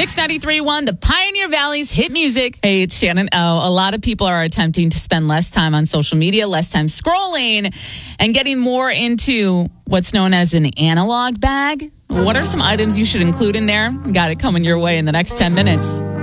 Mix 93.1, the Pioneer Valley's hit music. Hey, it's Shannon O. A lot of people are attempting to spend less time on social media, less time scrolling, and getting more into what's known as an analog bag. What are some items you should include in there? Got it coming your way in the next 10 minutes.